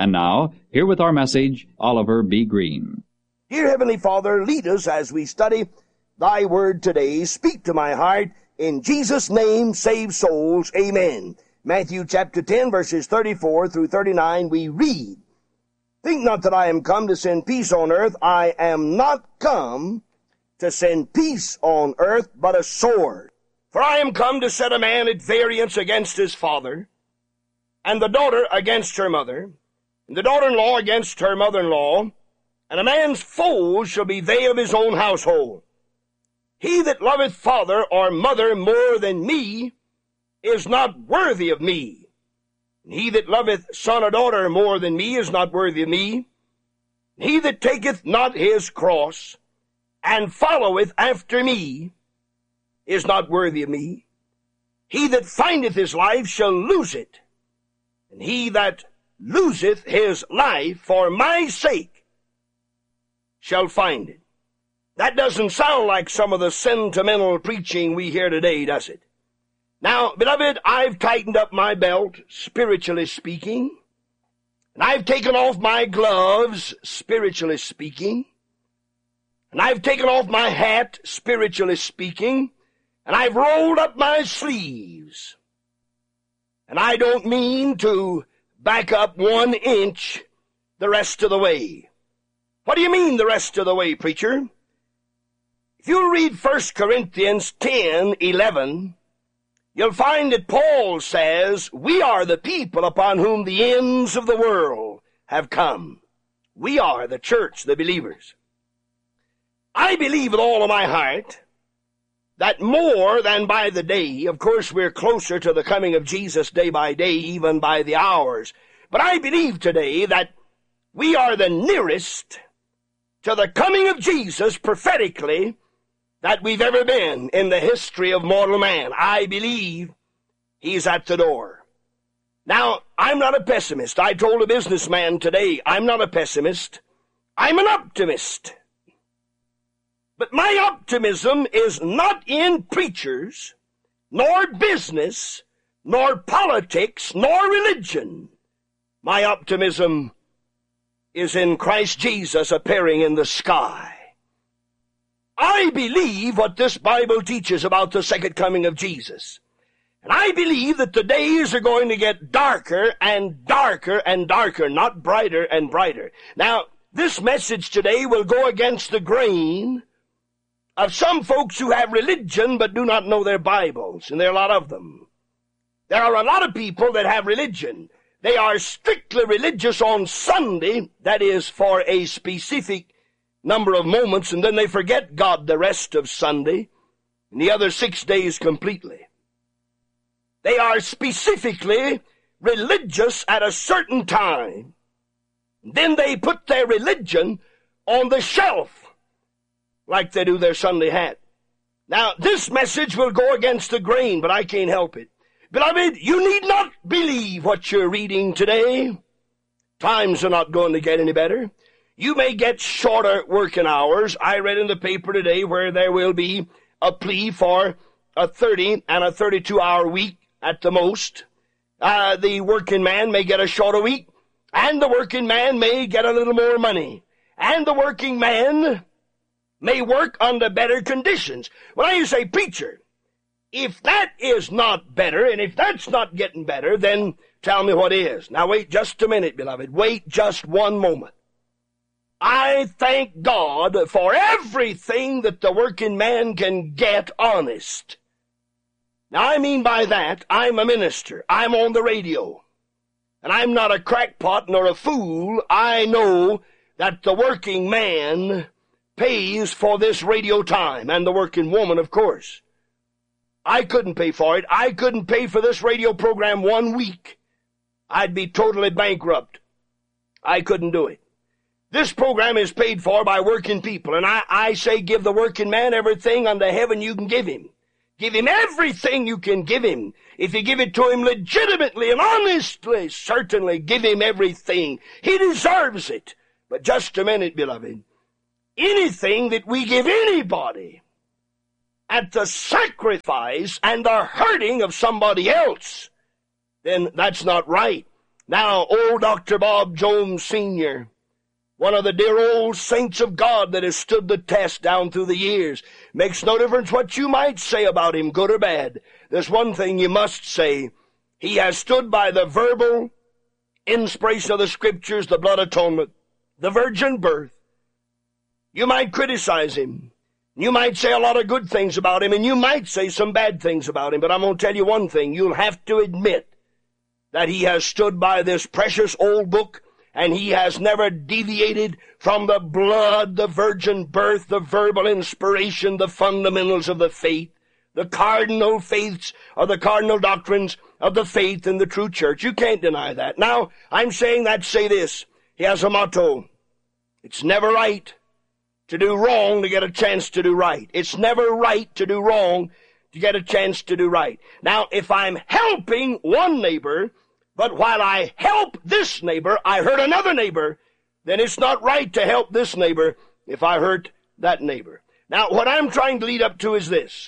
And now, here with our message, Oliver B. Green. Dear Heavenly Father, lead us as we study Thy Word today. Speak to my heart. In Jesus' name, save souls. Amen. Matthew chapter 10, verses 34 through 39, we read, Think not that I am come to send peace on earth. I am not come to send peace on earth, but a sword. For I am come to set a man at variance against his father, and the daughter against her mother, and the daughter-in-law against her mother-in-law, and a man's foes shall be they of his own household. He that loveth father or mother more than me is not worthy of me. And he that loveth son or daughter more than me is not worthy of me. He that taketh not his cross and followeth after me is not worthy of me. He that findeth his life shall lose it, and he that loseth his life for my sake shall find it. That doesn't sound like some of the sentimental preaching we hear today, does it? Now, beloved, I've tightened up my belt, spiritually speaking, and I've taken off my gloves, spiritually speaking, and I've taken off my hat, spiritually speaking, and I've rolled up my sleeves. And I don't mean to back up 1 inch the rest of the way. What do you mean the rest of the way, preacher? If you read 1 Corinthians 10:11, you'll find that Paul says, we are the people upon whom the ends of the world have come. We are the church, the believers. I believe with all of my heart that more than by the day, of course we're closer to the coming of Jesus day by day, even by the hours, but I believe today that we are the nearest to the coming of Jesus prophetically that we've ever been in the history of mortal man. I believe he's at the door. Now, I'm not a pessimist. I told a businessman today, I'm not a pessimist. I'm an optimist. But my optimism is not in preachers, nor business, nor politics, nor religion. My optimism is in Christ Jesus appearing in the sky. I believe what this Bible teaches about the second coming of Jesus. And I believe that the days are going to get darker and darker and darker, not brighter and brighter. Now, this message today will go against the grain of some folks who have religion but do not know their Bibles, and there are a lot of them. There are a lot of people that have religion. They are strictly religious on Sunday, that is for a specific number of moments, and then they forget God the rest of Sunday and the other 6 days completely. They are specifically religious at a certain time. Then they put their religion on the shelf like they do their Sunday hat. Now, this message will go against the grain, but I can't help it. Beloved, you need not believe what you're reading today. Times are not going to get any better. You may get shorter working hours. I read in the paper today where there will be a plea for a 30 and a 32-hour week at the most. The working man may get a shorter week, and the working man may get a little more money. And the working man may work under better conditions. When I say, preacher, if that is not better, and if that's not getting better, then tell me what is. Now wait just a minute, beloved. Wait just one moment. I thank God for everything that the working man can get honest. Now, I mean by that, I'm a minister. I'm on the radio. And I'm not a crackpot nor a fool. I know that the working man pays for this radio time, and the working woman, of course. I couldn't pay for it. I couldn't pay for this radio program 1 week. I'd be totally bankrupt. I couldn't do it. This program is paid for by working people, and I say give the working man everything under heaven you can give him. Give him everything you can give him. If you give it to him legitimately and honestly, certainly give him everything. He deserves it. But just a minute, beloved. Anything that we give anybody at the sacrifice and the hurting of somebody else, then that's not right. Now, old Dr. Bob Jones Sr., one of the dear old saints of God that has stood the test down through the years. Makes no difference what you might say about him, good or bad. There's one thing you must say. He has stood by the verbal inspiration of the Scriptures, the blood atonement, the virgin birth. You might criticize him. You might say a lot of good things about him, and you might say some bad things about him. But I'm going to tell you one thing. You'll have to admit that he has stood by this precious old book, and he has never deviated from the blood, the virgin birth, the verbal inspiration, the fundamentals of the faith, the cardinal faiths or the cardinal doctrines of the faith in the true church. You can't deny that. Now, I'm saying that to say this. He has a motto. It's never right to do wrong to get a chance to do right. It's never right to do wrong to get a chance to do right. Now, if I'm helping one neighbor, but while I help this neighbor, I hurt another neighbor, then it's not right to help this neighbor if I hurt that neighbor. Now, what I'm trying to lead up to is this.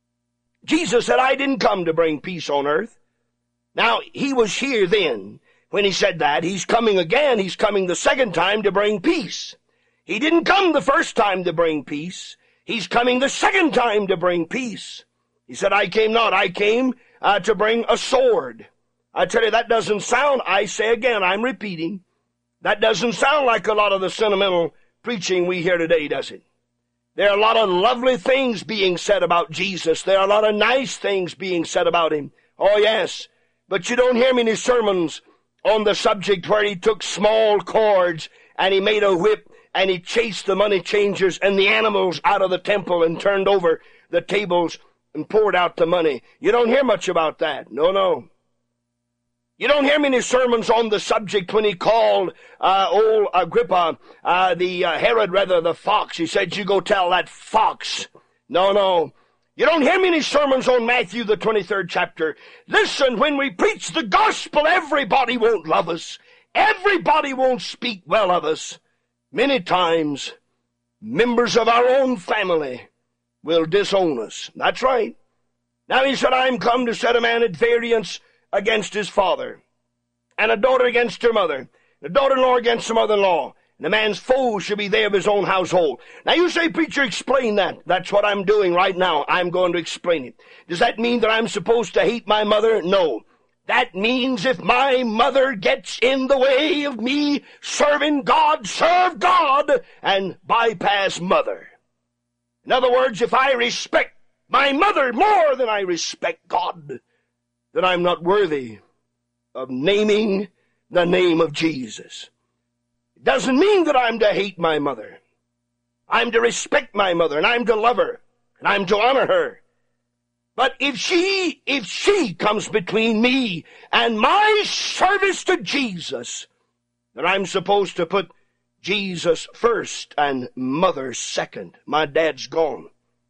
Jesus said, I didn't come to bring peace on earth. Now, he was here then when he said that. He's coming again. He's coming the second time to bring peace. He didn't come the first time to bring peace. He's coming the second time to bring peace. He said, I came not. I came to bring a sword. I tell you, that doesn't sound, I say again, I'm repeating, that doesn't sound like a lot of the sentimental preaching we hear today, does it? There are a lot of lovely things being said about Jesus. There are a lot of nice things being said about him. Oh, yes. But you don't hear many sermons on the subject where he took small cords and he made a whip and he chased the money changers and the animals out of the temple and turned over the tables and poured out the money. You don't hear much about that. No. You don't hear many sermons on the subject when he called old Agrippa, Herod, the fox. He said, you go tell that fox. No. You don't hear many sermons on Matthew, the 23rd chapter. Listen, when we preach the gospel, everybody won't love us. Everybody won't speak well of us. Many times, members of our own family will disown us. That's right. Now he said, I'm come to set a man at variance against his father, and a daughter against her mother, and a daughter-in-law against her mother-in-law, and a man's foe should be they of his own household. Now you say, preacher, explain that. That's what I'm doing right now. I'm going to explain it. Does that mean that I'm supposed to hate my mother? No. That means if my mother gets in the way of me serving God, serve God and bypass mother. In other words, if I respect my mother more than I respect God, then I'm not worthy of naming the name of Jesus. It doesn't mean that I'm to hate my mother. I'm to respect my mother, and I'm to love her, and I'm to honor her. But if she comes between me and my service to Jesus, then I'm supposed to put Jesus first and mother second. My dad's gone.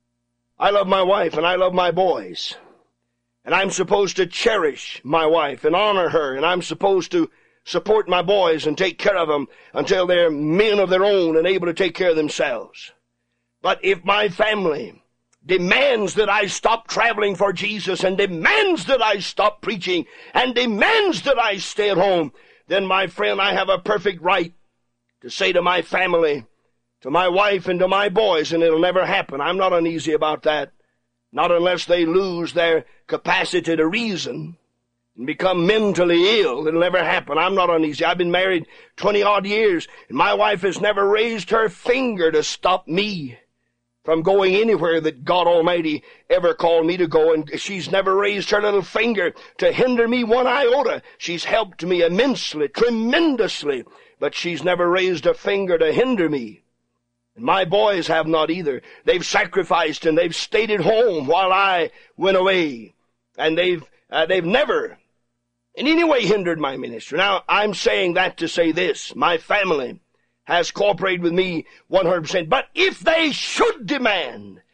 I love my wife and I love my boys. And I'm supposed to cherish my wife and honor her. And I'm supposed to support my boys and take care of them until they're men of their own and able to take care of themselves. But if my family demands that I stop traveling for Jesus and demands that I stop preaching and demands that I stay at home, then, my friend, I have a perfect right to say to my family, to my wife and to my boys, and it'll never happen. I'm not uneasy about that. Not unless they lose their capacity to reason and become mentally ill. It'll never happen. I'm not uneasy. I've been married 20-odd years, and my wife has never raised her finger to stop me from going anywhere that God Almighty ever called me to go, and she's never raised her little finger to hinder me one iota. She's helped me immensely, tremendously, but she's never raised a finger to hinder me. And my boys have not either. They've sacrificed and they've stayed at home while I went away. And they've never in any way hindered my ministry. Now, I'm saying that to say this. My family has cooperated with me 100%. But if they should demand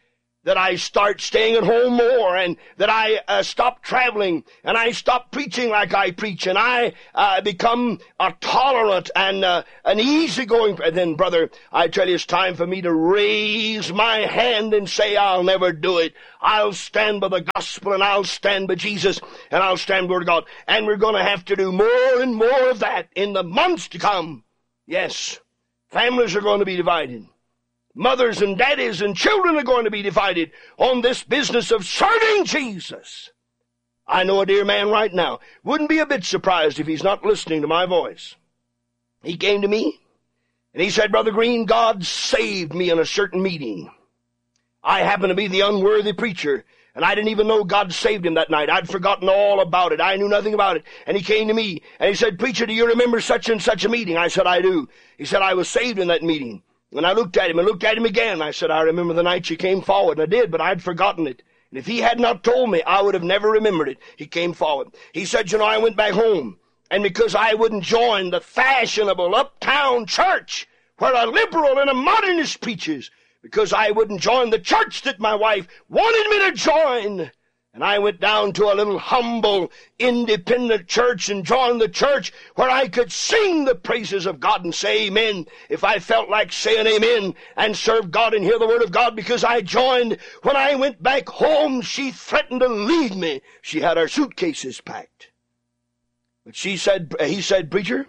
that I start staying at home more, and that I stop traveling, and I stop preaching like I preach, and I become a tolerant and an easygoing. And then, brother, I tell you, it's time for me to raise my hand and say, I'll never do it. I'll stand by the gospel, and I'll stand by Jesus, and I'll stand by the Word of God. And we're going to have to do more and more of that in the months to come. Yes, families are going to be divided. Mothers and daddies and children are going to be divided on this business of serving Jesus. I know a dear man right now. Wouldn't be a bit surprised if he's not listening to my voice. He came to me and he said, Brother Green, God saved me in a certain meeting. I happen to be the unworthy preacher, and I didn't even know God saved him that night. I'd forgotten all about it. I knew nothing about it. And he came to me and he said, Preacher, do you remember such and such a meeting? I said, I do. He said, I was saved in that meeting. And I looked at him and looked at him again. I said, I remember the night you came forward. And I did, but I'd forgotten it. And if he had not told me, I would have never remembered it. He came forward. He said, you know, I went back home. And because I wouldn't join the fashionable uptown church where a liberal and a modernist preaches, because I wouldn't join the church that my wife wanted me to join, and I went down to a little humble, independent church and joined the church where I could sing the praises of God and say amen if I felt like saying amen, and serve God and hear the Word of God because I joined. When I went back home, she threatened to leave me. She had her suitcases packed. But he said, Preacher,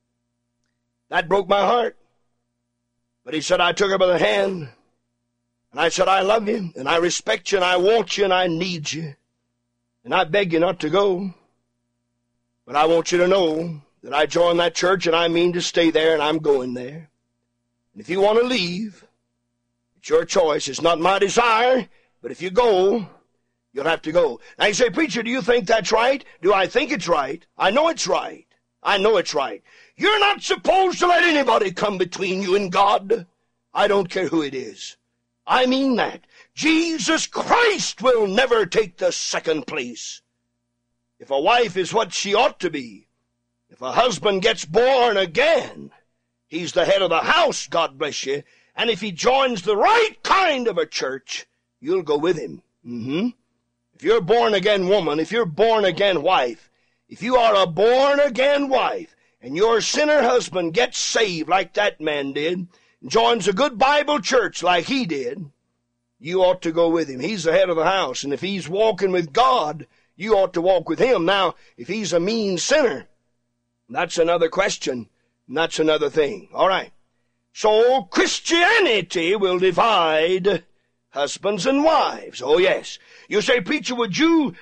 that broke my heart. But he said, I took her by the hand. And I said, I love you, and I respect you, and I want you, and I need you. And I beg you not to go. But I want you to know that I joined that church, and I mean to stay there, and I'm going there. And if you want to leave, it's your choice. It's not my desire, but if you go, you'll have to go. Now you say, Preacher, do you think that's right? Do I think it's right? I know it's right. I know it's right. You're not supposed to let anybody come between you and God. I don't care who it is. I mean that. Jesus Christ will never take the second place. If a wife is what she ought to be, if a husband gets born again, he's the head of the house, God bless you. And if he joins the right kind of a church, you'll go with him. If you're a born-again woman, if you're a born-again wife, if you are a born-again wife, and your sinner husband gets saved like that man did, joins a good Bible church like he did, you ought to go with him. He's the head of the house, and if he's walking with God, you ought to walk with him. Now, if he's a mean sinner, that's another question, and that's another thing. All right. So Christianity will divide husbands and wives. Oh, yes. You say, Preacher, would you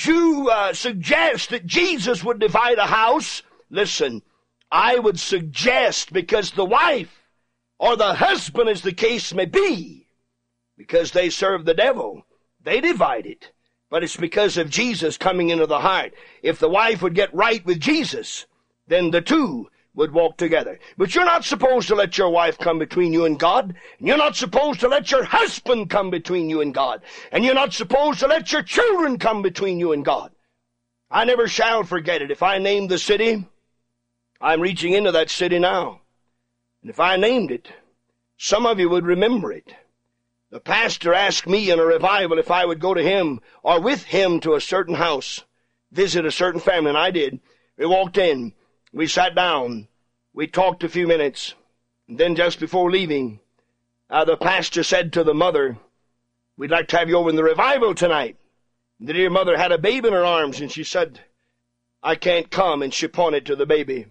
suggest that Jesus would divide a house? Listen, I would suggest, because the wife or the husband, as the case may be, because they serve the devil, they divide it. But it's because of Jesus coming into the heart. If the wife would get right with Jesus, then the two would walk together. But you're not supposed to let your wife come between you and God. And you're not supposed to let your husband come between you and God. And you're not supposed to let your children come between you and God. I never shall forget it. If I named the city, I'm reaching into that city now. And if I named it, some of you would remember it. The pastor asked me in a revival if I would go to him or with him to a certain house, visit a certain family, and I did. We walked in. We sat down. We talked a few minutes. And then just before leaving, the pastor said to the mother, we'd like to have you over in the revival tonight. And the dear mother had a baby in her arms, and she said, I can't come, and she pointed to the baby.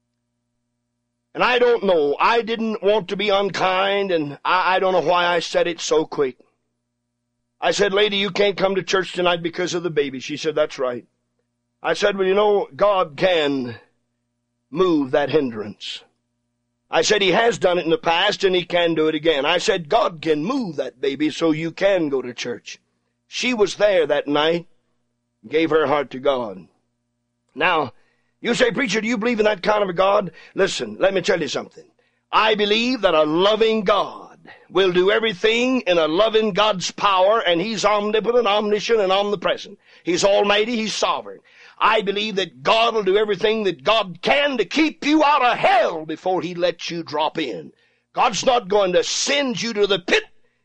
And I don't know. I didn't want to be unkind, and I don't know why I said it so quick. I said, lady, you can't come to church tonight because of the baby. She said, that's right. I said, well, you know, God can move that hindrance. I said, he has done it in the past, and he can do it again. I said, God can move that baby so you can go to church. She was there that night, gave her heart to God. Now, you say, Preacher, do you believe in that kind of a God? Listen, let me tell you something. I believe that a loving God will do everything in a loving God's power, and he's omnipotent, omniscient, and omnipresent. He's almighty, he's sovereign. I believe that God will do everything that God can to keep you out of hell before he lets you drop in. God's not going to send you to the pit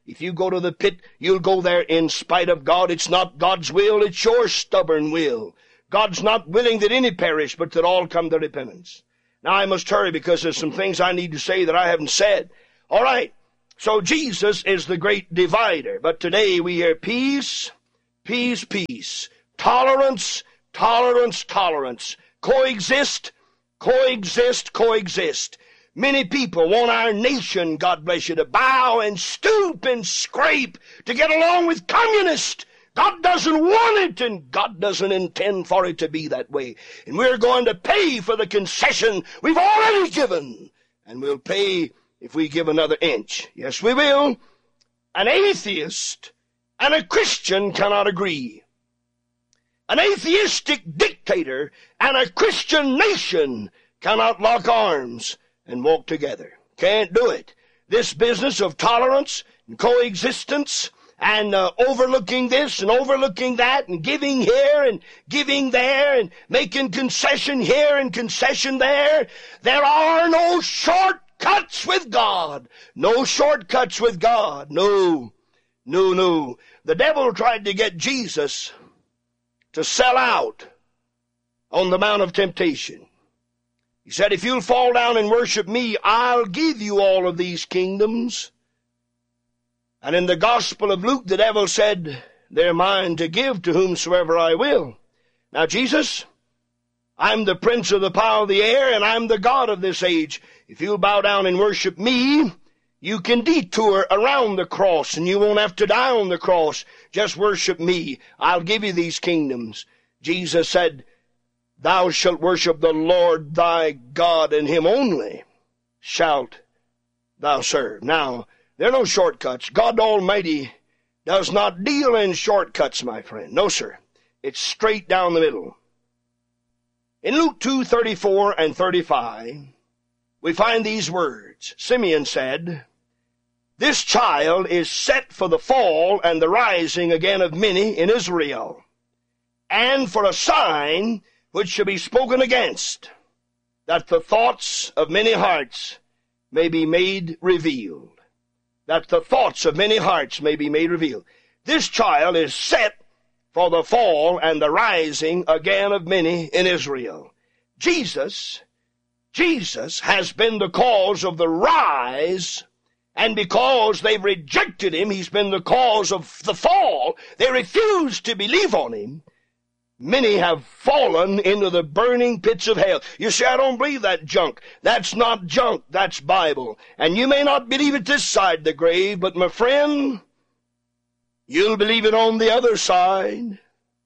If you go to the pit, you'll go there in spite of God. It's not God's will, it's your stubborn will. God's not willing that any perish, but that all come to repentance. Now I must hurry because there's some things I need to say that I haven't said. All right, so Jesus is the great divider. But today we hear peace, peace, peace. Tolerance, tolerance, tolerance. Coexist, coexist, coexist. Many people want our nation, God bless you, to bow and stoop and scrape to get along with communists. God doesn't want it, and God doesn't intend for it to be that way. And we're going to pay for the concession we've already given. And we'll pay if we give another inch. Yes, we will. An atheist and a Christian cannot agree. An atheistic dictator and a Christian nation cannot lock arms and walk together. Can't do it. This business of tolerance and coexistence and overlooking this and overlooking that and giving here and giving there and making concession here and concession there. There are no shortcuts with God. No shortcuts with God. No, no, no. The devil tried to get Jesus to sell out on the Mount of Temptation. He said, if you'll fall down and worship me, I'll give you all of these kingdoms. And in the Gospel of Luke, the devil said, they're mine to give to whomsoever I will. Now, Jesus, I'm the prince of the power of the air, and I'm the God of this age. If you'll bow down and worship me, you can detour around the cross, and you won't have to die on the cross. Just worship me. I'll give you these kingdoms. Jesus said, thou shalt worship the Lord thy God, and him only shalt thou serve. Now, there are no shortcuts. God Almighty does not deal in shortcuts, my friend. No, sir. It's straight down the middle. In Luke 2:34 and 35, we find these words. Simeon said, this child is set for the fall and the rising again of many in Israel, and for a sign which shall be spoken against, that the thoughts of many hearts may be made revealed. That the thoughts of many hearts may be made revealed. This child is set for the fall and the rising again of many in Israel. Jesus has been the cause of the rise, and because they've rejected him, he's been the cause of the fall. They refuse to believe on him. Many have fallen into the burning pits of hell. You say, I don't believe that junk. That's not junk, that's Bible. And you may not believe it this side the grave, but my friend, you'll believe it on the other side.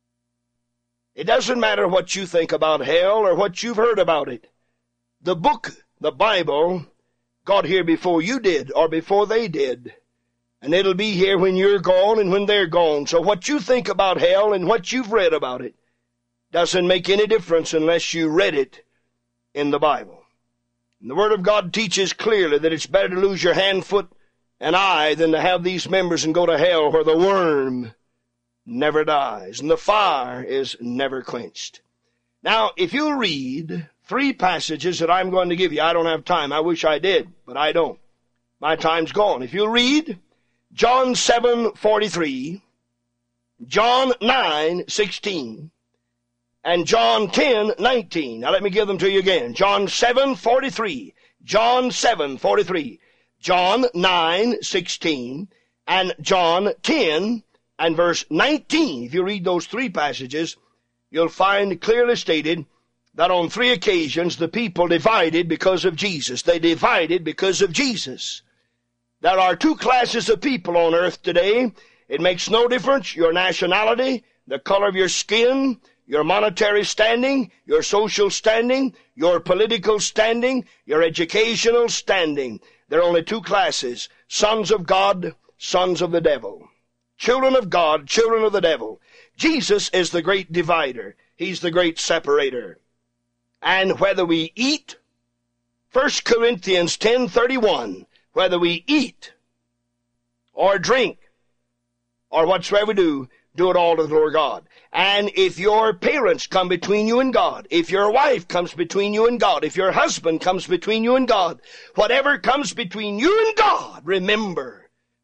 It doesn't matter what you think about hell or what you've heard about it. The book, the Bible, got here before you did or before they did. And it'll be here when you're gone and when they're gone. So what you think about hell and what you've read about it doesn't make any difference unless you read it in the Bible. And the Word of God teaches clearly that it's better to lose your hand, foot, and eye than to have these members and go to hell where the worm never dies and the fire is never quenched. Now, if you read 3 passages that I'm going to give you, I don't have time. I wish I did, but I don't. My time's gone. If you read John 7:43, John 9:16, and John 10:19. Now let me give them to you again. John 7:43, John 7:43, John 9:16, and John 10 and verse 19. If you read those 3 passages, you'll find clearly stated that on 3 occasions the people divided because of Jesus. They divided because of Jesus. There are 2 classes of people on earth today. It makes no difference, your nationality, the color of your skin, your monetary standing, your social standing, your political standing, your educational standing. There are only 2 classes, sons of God, sons of the devil. Children of God, children of the devil. Jesus is the great divider. He's the great separator. And whether we eat, 1 Corinthians 10:31, whether we eat or drink or whatsoever we do it all to the Lord God. And if your parents come between you and God, if your wife comes between you and God, if your husband comes between you and God, whatever comes between you and God, remember,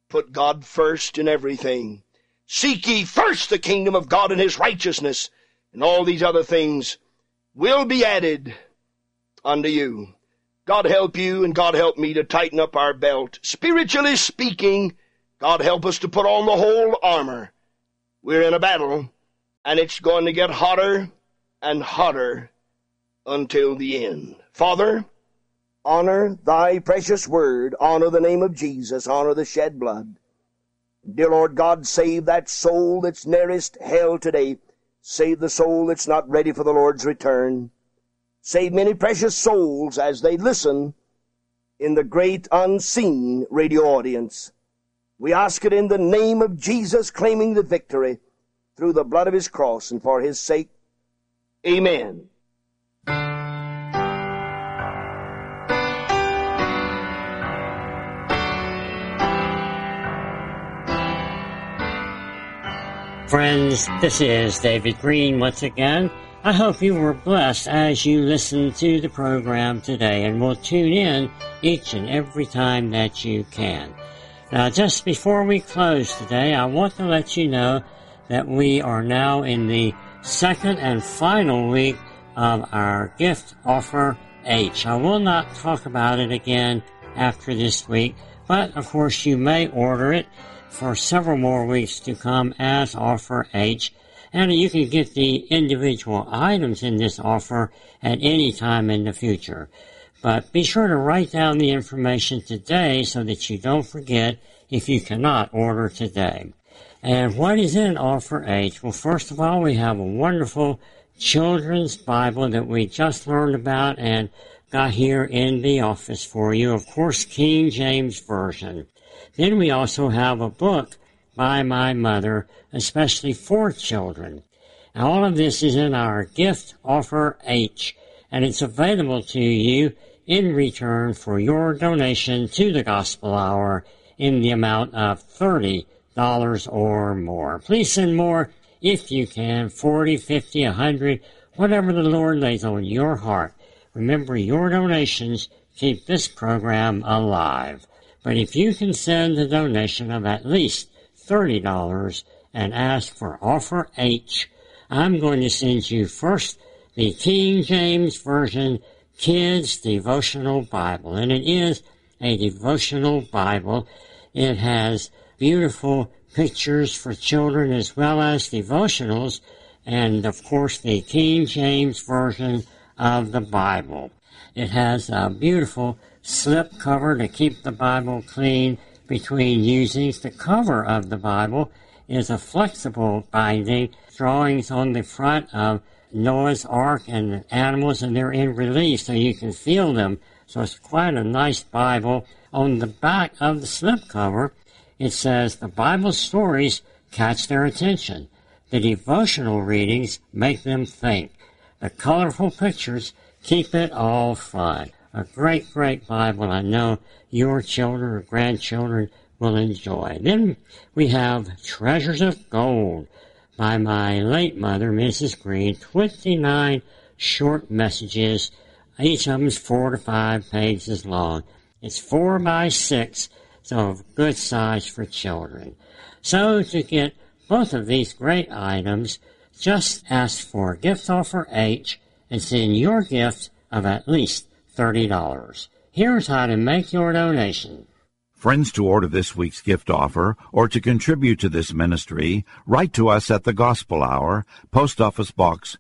Put God first in everything. Seek ye first the kingdom of God and his righteousness, and all these other things will be added unto you. God help you and God help me to tighten up our belt. Spiritually speaking, God help us to put on the whole armor. We're in a battle, and it's going to get hotter and hotter until the end. Father, honor thy precious word, honor the name of Jesus, honor the shed blood. Dear Lord God, save that soul that's nearest hell today. Save the soul that's not ready for the Lord's return. Save many precious souls as they listen in the great unseen radio audience. We ask it in the name of Jesus, claiming the victory through the blood of his cross and for his sake. Amen. Friends, this is David Green once again. I hope you were blessed as you listened to the program today, and will tune in each and every time that you can. Now, just before we close today, I want to let you know that we are now in the second and final week of our gift offer H. I will not talk about it again after this week, but of course you may order it for several more weeks to come as offer H, and you can get the individual items in this offer at any time in the future. But be sure to write down the information today so that you don't forget if you cannot order today. And what is in offer H? Well, first of all, we have a wonderful children's Bible that we just learned about and got here in the office for you. Of course, King James Version. Then we also have a book by my mother, especially for children. And all of this is in our gift offer H, and it's available to you in return for your donation to the Gospel Hour in the amount of $30 or more. Please send more if you can, 40, 50, 100, whatever the Lord lays on your heart. Remember, your donations keep this program alive. But if you can send a donation of at least $30 and ask for offer H, I'm going to send you first the King James Version Kids Devotional Bible. And it is a devotional Bible. It has beautiful pictures for children as well as devotionals, and of course the King James Version of the Bible. It has a beautiful slip cover to keep the Bible clean between usings. The cover of the Bible is a flexible binding, drawings on the front of Noah's Ark and the animals, and they're in relief so you can feel them. So it's quite a nice Bible. On the back of the slip cover, it says the Bible stories catch their attention. The devotional readings make them think. The colorful pictures keep it all fun. A great, great Bible I know your children or grandchildren will enjoy. Then we have Treasures of Gold by my late mother, Mrs. Green. 29 short messages. Each of them is 4 to 5 pages long. It's 4 by 6, so good size for children. So to get both of these great items, just ask for gift offer H and send your gift of at least $30. Here's how to make your donation. Friends, to order this week's gift offer or to contribute to this ministry, write to us at the Gospel Hour, Post Office Box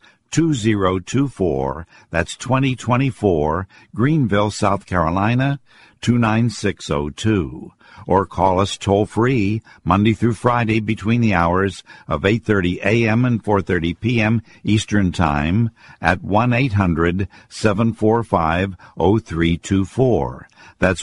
2024, that's 2024, Greenville, South Carolina, 29602. Or call us toll-free Monday through Friday between the hours of 8:30 a.m. and 4:30 p.m. Eastern Time at 1-800-745-0324. That's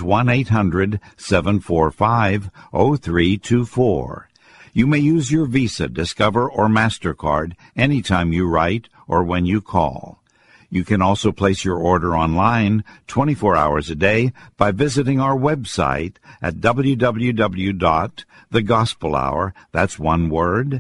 1-800-745-0324. You may use your Visa, Discover, or MasterCard anytime you write or when you call. You can also place your order online 24 hours a day by visiting our website at www.thegospelhour, that's one word,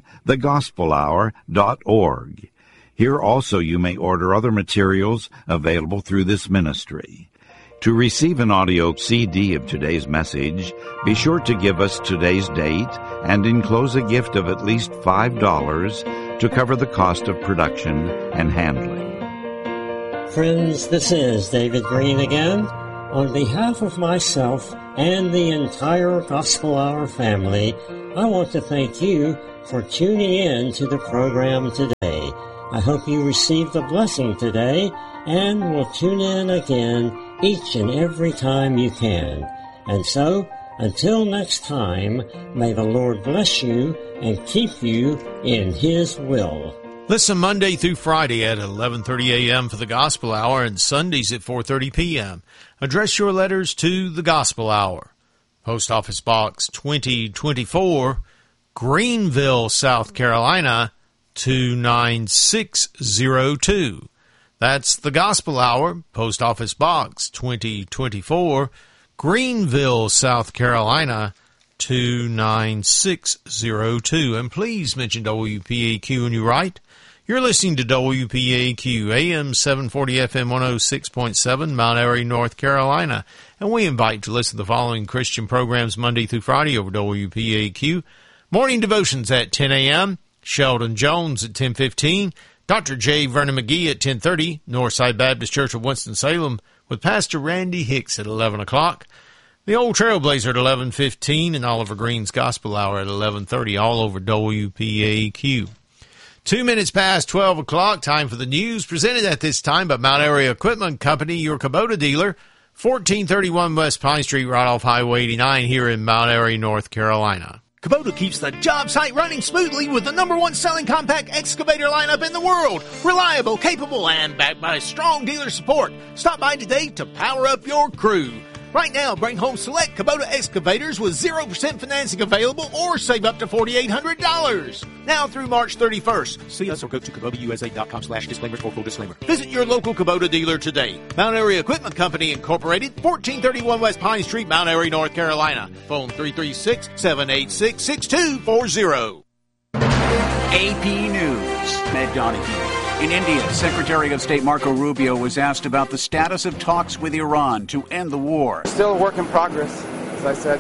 thegospelhour.org. Here also you may order other materials available through this ministry. To receive an audio CD of today's message, be sure to give us today's date and enclose a gift of at least $5 to cover the cost of production and handling. Friends, this is David Green again. On behalf of myself and the entire Gospel Hour family, I want to thank you for tuning in to the program today. I hope you received a blessing today and will tune in again each and every time you can. And so, until next time, may the Lord bless you and keep you in His will. Listen Monday through Friday at 11:30 a.m. for the Gospel Hour and Sundays at 4:30 p.m. Address your letters to the Gospel Hour. Post Office Box 2024, Greenville, South Carolina, 29602. That's the Gospel Hour, Post Office Box 2024, Greenville, South Carolina, 29602. And please mention WPAQ when you write. You're listening to WPAQ, AM 740 FM 106.7, Mount Airy, North Carolina. And we invite you to listen to the following Christian programs Monday through Friday over WPAQ. Morning devotions at 10 a.m., Sheldon Jones at 10:15, Dr. J. Vernon McGee at 10:30, Northside Baptist Church of Winston-Salem with Pastor Randy Hicks at 11 o'clock, the Old Trailblazer at 11:15, and Oliver Green's Gospel Hour at 11:30, all over WPAQ. 2 minutes past 12 o'clock, time for the news, presented at this time by Mount Airy Equipment Company, your Kubota dealer, 1431 West Pine Street, right off Highway 89 here in Mount Airy, North Carolina. Kubota keeps the job site running smoothly with the #1 selling compact excavator lineup in the world. Reliable, capable, and backed by strong dealer support. Stop by today to power up your crew. Right now, bring home select Kubota excavators with 0% financing available or save up to $4,800. Now through March 31st. See us or go to KubotaUSA.com/disclaimers for full disclaimer. Visit your local Kubota dealer today. Mount Airy Equipment Company Incorporated, 1431 West Pine Street, Mount Airy, North Carolina. Phone 336-786-6240. AP News. Ed Donahue. In India, Secretary of State Marco Rubio was asked about the status of talks with Iran to end the war. Still a work in progress. As I said,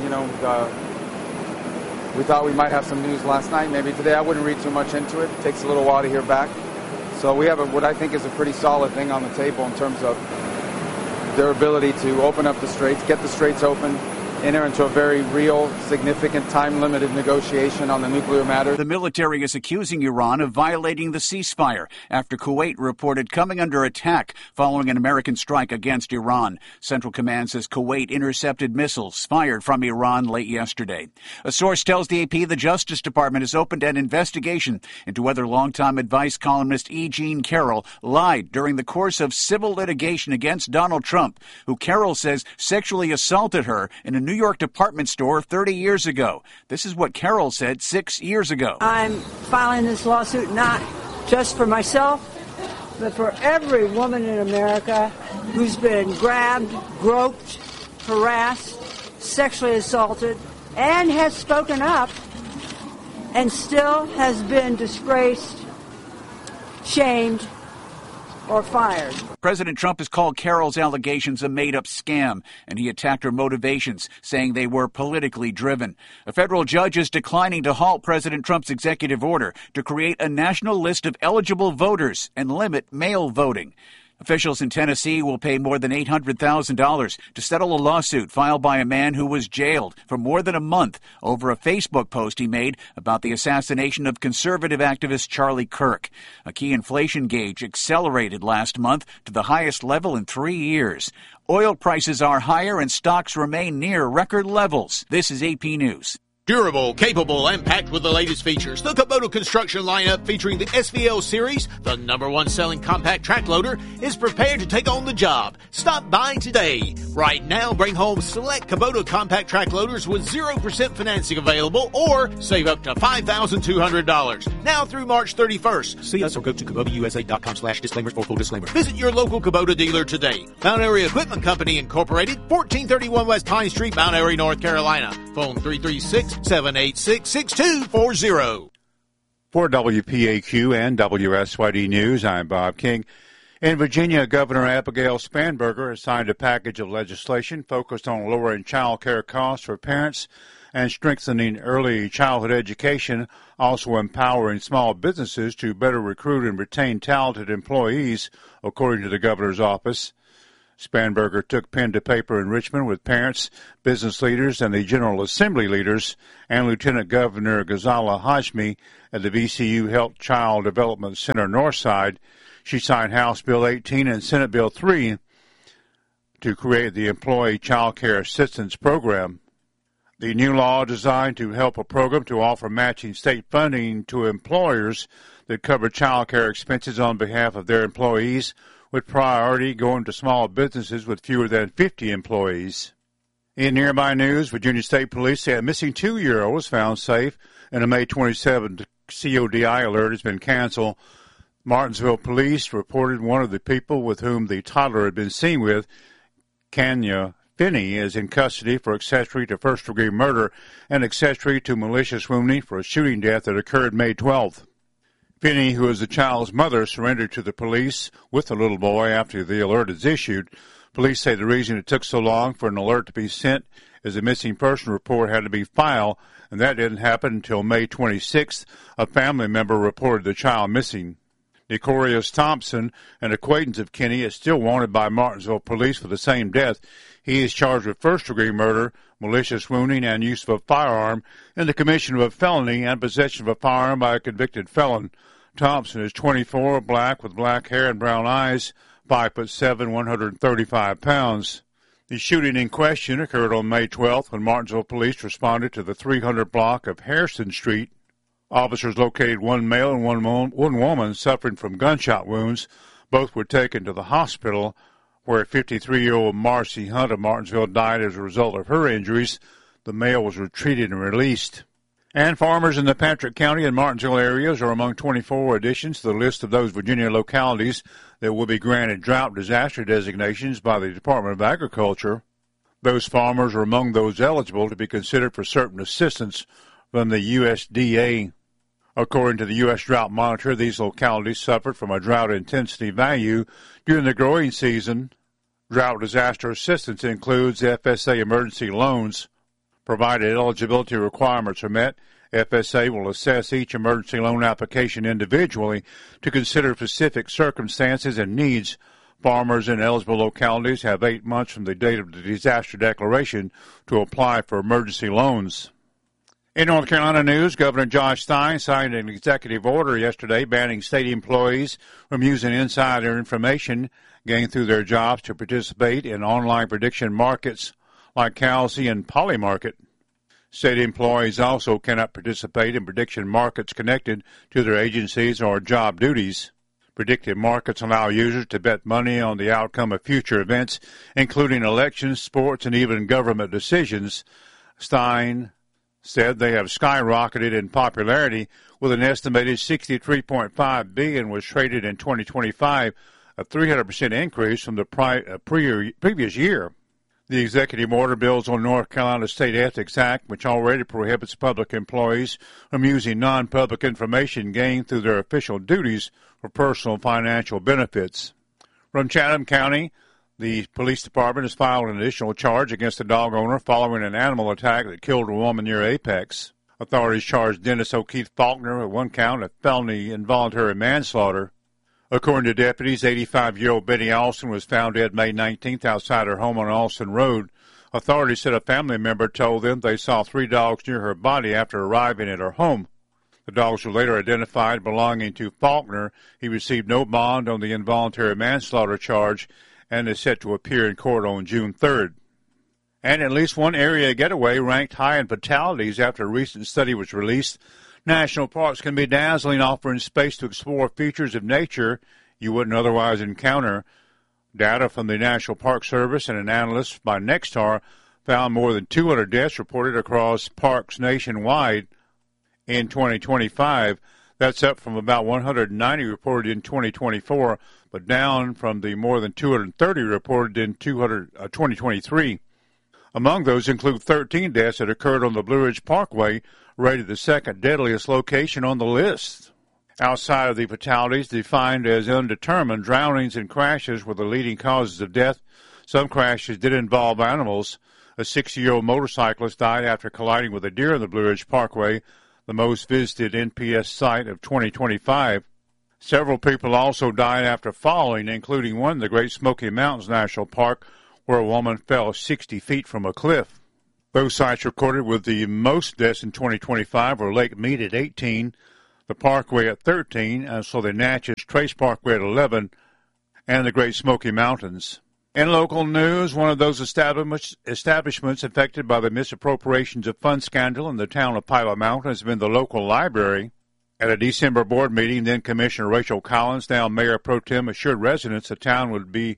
we thought we might have some news last night. Maybe today. I wouldn't read too much into it. It takes a little while to hear back. So we have what I think is a pretty solid thing on the table in terms of their ability to open up the straits, get the straits open, enter into a very real, significant, time-limited negotiation on the nuclear matter. The military is accusing Iran of violating the ceasefire after Kuwait reported coming under attack following an American strike against Iran. Central Command says Kuwait intercepted missiles fired from Iran late yesterday. A source tells the AP the Justice Department has opened an investigation into whether longtime advice columnist E. Jean Carroll lied during the course of civil litigation against Donald Trump, who Carroll says sexually assaulted her in a New York department store 30 years ago. This is what Carroll said 6 years ago. I'm filing this lawsuit not just for myself, but for every woman in America who's been grabbed, groped, harassed, sexually assaulted, and has spoken up and still has been disgraced, shamed, or fired. President Trump has called Carroll's allegations a made-up scam, and he attacked her motivations, saying they were politically driven. A federal judge is declining to halt President Trump's executive order to create a national list of eligible voters and limit mail voting. Officials in Tennessee will pay more than $800,000 to settle a lawsuit filed by a man who was jailed for more than a month over a Facebook post he made about the assassination of conservative activist Charlie Kirk. A key inflation gauge accelerated last month to the highest level in 3 years. Oil prices are higher and stocks remain near record levels. This is AP News. Durable, capable, and packed with the latest features. The Kubota construction lineup featuring the SVL series, the #1 selling compact track loader, is prepared to take on the job. Stop by today. Right now, bring home select Kubota compact track loaders with 0% financing available or save up to $5,200. Now through March 31st. See us or go to KubotaUSA.com/disclaimers for full disclaimer. Visit your local Kubota dealer today. Mount Airy Equipment Company Incorporated, 1431 West Pine Street, Mount Airy, North Carolina. Phone 336-786-6240. For WPAQ and WSYD News, I'm Bob King. In Virginia, Governor Abigail Spanberger has signed a package of legislation focused on lowering child care costs for parents and strengthening early childhood education, also empowering small businesses to better recruit and retain talented employees, according to the governor's office. Spanberger took pen to paper in Richmond with parents, business leaders, and the General Assembly leaders, and Lieutenant Governor Ghazala Hashmi at the VCU Health Child Development Center Northside. She signed House Bill 18 and Senate Bill 3 to create the Employee Child Care Assistance Program. The new law designed to help a program to offer matching state funding to employers that cover child care expenses on behalf of their employees, with priority going to small businesses with fewer than 50 employees. In nearby news, Virginia State Police say a missing 2-year-old was found safe, and a May 27th CODI alert has been canceled. Martinsville Police reported one of the people with whom the toddler had been seen with, Kenya Finney, is in custody for accessory to first-degree murder and accessory to malicious wounding for a shooting death that occurred May 12th. Finney, who is the child's mother, surrendered to the police with the little boy after the alert is issued. Police say the reason it took so long for an alert to be sent is a missing person report had to be filed, and that didn't happen until May 26th. A family member reported the child missing. Nicorius Thompson, an acquaintance of Kinney, is still wanted by Martinsville police for the same death. He is charged with first-degree murder, malicious wounding, and use of a firearm, and the commission of a felony and possession of a firearm by a convicted felon. Thompson is 24, black with black hair and brown eyes, 5'7", 135 pounds. The shooting in question occurred on May 12th when Martinsville police responded to the 300 block of Hairston Street. Officers located one male and one woman suffering from gunshot wounds. Both were taken to the hospital, where 53-year-old Marcy Hunt of Martinsville died as a result of her injuries. The male was treated and released. And farmers in the Patrick County and Martinsville areas are among 24 additions to the list of those Virginia localities that will be granted drought disaster designations by the Department of Agriculture. Those farmers are among those eligible to be considered for certain assistance from the USDA. According to the U.S. Drought Monitor, these localities suffered from a drought intensity value during the growing season. Drought disaster assistance includes FSA emergency loans. Provided eligibility requirements are met, FSA will assess each emergency loan application individually to consider specific circumstances and needs. Farmers in eligible localities have 8 months from the date of the disaster declaration to apply for emergency loans. In North Carolina news, Governor Josh Stein signed an executive order yesterday banning state employees from using insider information gained through their jobs to participate in online prediction markets like Kalshi and Polymarket. State employees also cannot participate in prediction markets connected to their agencies or job duties. Predictive markets allow users to bet money on the outcome of future events, including elections, sports, and even government decisions. Stein said they have skyrocketed in popularity, with an estimated $63.5 billion was traded in 2025, a 300% increase from the previous year. The executive order builds on North Carolina State Ethics Act, which already prohibits public employees from using non-public information gained through their official duties for personal financial benefits. From Chatham County, the police department has filed an additional charge against a dog owner following an animal attack that killed a woman near Apex. Authorities charged Dennis O'Keefe Faulkner with one count of felony involuntary manslaughter. According to deputies, 85-year-old Betty Alston was found dead May 19th outside her home on Alston Road. Authorities said a family member told them they saw 3 dogs near her body after arriving at her home. The dogs were later identified belonging to Faulkner. He received no bond on the involuntary manslaughter charge and is set to appear in court on June 3rd. And at least one area getaway ranked high in fatalities after a recent study was released. National parks can be dazzling, offering space to explore features of nature you wouldn't otherwise encounter. Data from the National Park Service and an analyst by Nexstar found more than 200 deaths reported across parks nationwide in 2025. That's up from about 190 reported in 2024, but down from the more than 230 reported in 2023. Among those include 13 deaths that occurred on the Blue Ridge Parkway, rated the second deadliest location on the list. Outside of the fatalities defined as undetermined, drownings and crashes were the leading causes of death. Some crashes did involve animals. A 60-year-old motorcyclist died after colliding with a deer on the Blue Ridge Parkway, the most visited NPS site of 2025. Several people also died after falling, including one in the Great Smoky Mountains National Park, where a woman fell 60 feet from a cliff. Both sites recorded with the most deaths in 2025 were Lake Mead at 18, the Parkway at 13, and so the Natchez Trace Parkway at 11, and the Great Smoky Mountains. In local news, one of those establishments affected by the misappropriations of funds scandal in the town of Pilot Mountain has been the local library. At a December board meeting, then Commissioner Rachel Collins, now Mayor Pro Tem, assured residents the town would be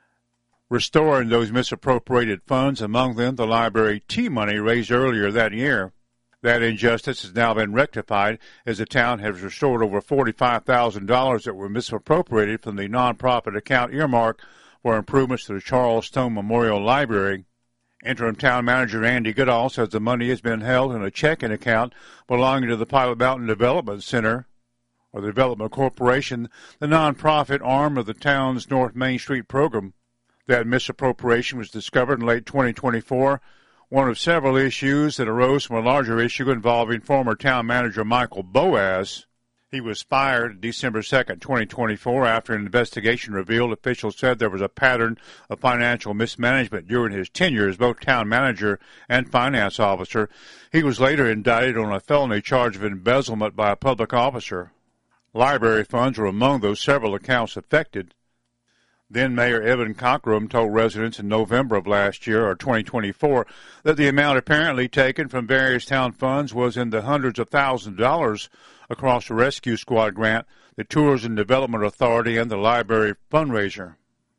restoring those misappropriated funds, among them the library T-money raised earlier that year. That injustice has now been rectified as the town has restored over $45,000 that were misappropriated from the nonprofit account earmarked for improvements to the Charles Stone Memorial Library. Interim Town Manager Andy Goodall says the money has been held in a checking account belonging to the Pilot Mountain Development Center, or the Development Corporation, the nonprofit arm of the town's North Main Street program. That misappropriation was discovered in late 2024, one of several issues that arose from a larger issue involving former town manager Michael Boaz. He was fired December 2, 2024, after an investigation revealed officials said there was a pattern of financial mismanagement during his tenure as both town manager and finance officer. He was later indicted on a felony charge of embezzlement by a public officer. Library funds were among those several accounts affected. Then Mayor Evan Cockrum told residents in November of last year, or 2024, that the amount apparently taken from various town funds was in the hundreds of thousands of dollars across the Rescue Squad grant, the Tourism Development Authority, and the library fundraiser.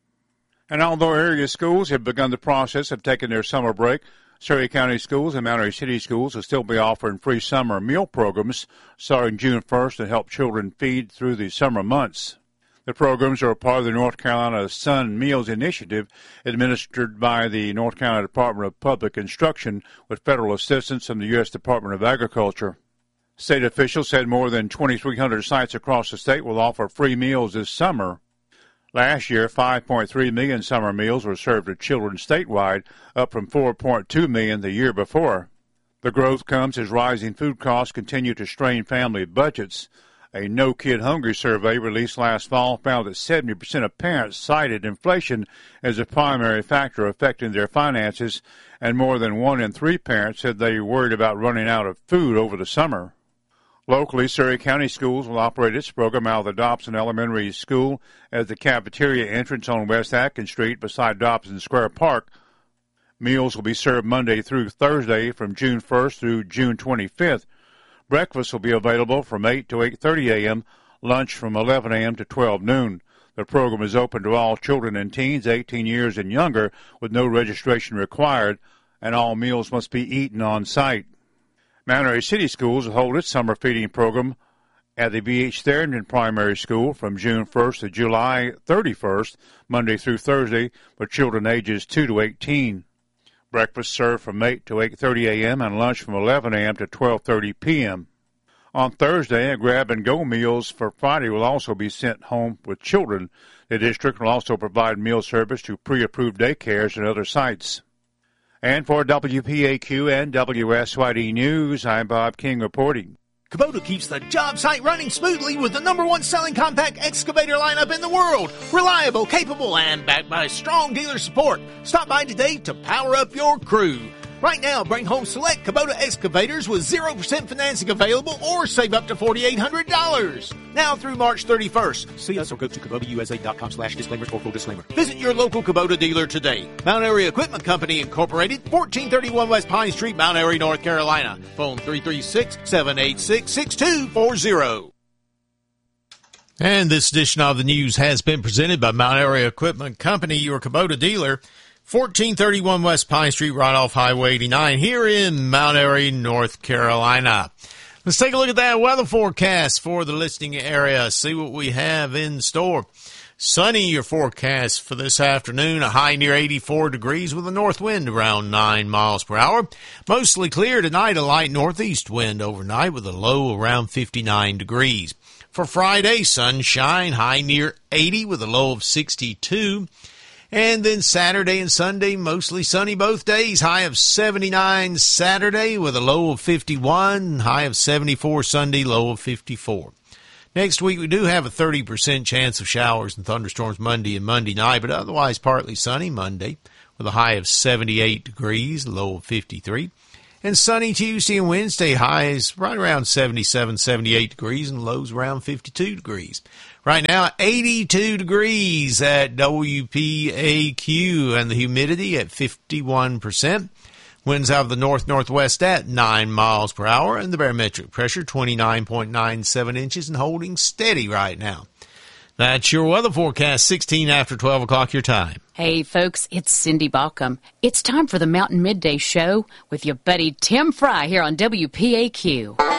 And although area schools have begun the process of taking their summer break, Surrey County schools and Mount Airy City schools will still be offering free summer meal programs starting June 1st to help children feed through the summer months. The programs are a part of the North Carolina Sun Meals Initiative administered by the North Carolina Department of Public Instruction with federal assistance from the U.S. Department of Agriculture. State officials said more than 2,300 sites across the state will offer free meals this summer. Last year, 5.3 million summer meals were served to children statewide, up from 4.2 million the year before. The growth comes as rising food costs continue to strain family budgets. A No Kid Hungry survey released last fall found that 70% of parents cited inflation as a primary factor affecting their finances, and more than 1 in 3 parents said they were worried about running out of food over the summer. Locally, Surrey County Schools will operate its program out of the Dobson Elementary School as the cafeteria entrance on West Atkins Street beside Dobson Square Park. Meals will be served Monday through Thursday from June 1st through June 25th. Breakfast will be available from 8 to 8:30 a.m., lunch from 11 a.m. to 12 noon. The program is open to all children and teens 18 years and younger with no registration required, and all meals must be eaten on site. Mount Airy City Schools will hold its summer feeding program at the B.H. Therrington Primary School from June 1st to July 31st, Monday through Thursday, for children ages 2 to 18. Breakfast served from 8 to 8:30 a.m. and lunch from 11 a.m. to 12:30 p.m. On Thursday, grab-and-go meals for Friday will also be sent home with children. The district will also provide meal service to pre-approved daycares and other sites. And for WPAQ and WSYD News, I'm Bob King reporting. Kubota keeps the job site running smoothly with the #1 selling compact excavator lineup in the world. Reliable, capable, and backed by strong dealer support. Stop by today to power up your crew. Right now, bring home select Kubota excavators with 0% financing available or save up to $4,800. Now through March 31st. See us or go to KubotaUSA.com/disclaimers for full disclaimer. Visit your local Kubota dealer today. Mount Airy Equipment Company Incorporated, 1431 West Pine Street, Mount Airy, North Carolina. Phone 336-786-6240. And this edition of the news has been presented by Mount Airy Equipment Company, your Kubota dealer. 1431 West Pine Street, right off Highway 89, here in Mount Airy, North Carolina. Let's take a look at that weather forecast for the listening area, see what we have in store. Sunny, your forecast for this afternoon, a high near 84 degrees with a north wind around 9 miles per hour. Mostly clear tonight, a light northeast wind overnight with a low around 59 degrees. For Friday, sunshine, high near 80 with a low of 62. And then Saturday and Sunday, mostly sunny both days. High of 79 Saturday with a low of 51. High of 74 Sunday, low of 54. Next week, we do have a 30% chance of showers and thunderstorms Monday and Monday night, but otherwise partly sunny Monday with a high of 78 degrees, low of 53. And sunny Tuesday and Wednesday, highs right around 77, 78 degrees, and lows around 52 degrees. Right now, 82 degrees at WPAQ, and the humidity at 51%. Winds out of the north-northwest at 9 miles per hour, and the barometric pressure 29.97 inches and holding steady right now. That's your weather forecast, 16 after 12 o'clock your time. Hey, folks, it's Cindy Balcom. It's time for the Mountain Midday Show with your buddy Tim Fry here on WPAQ.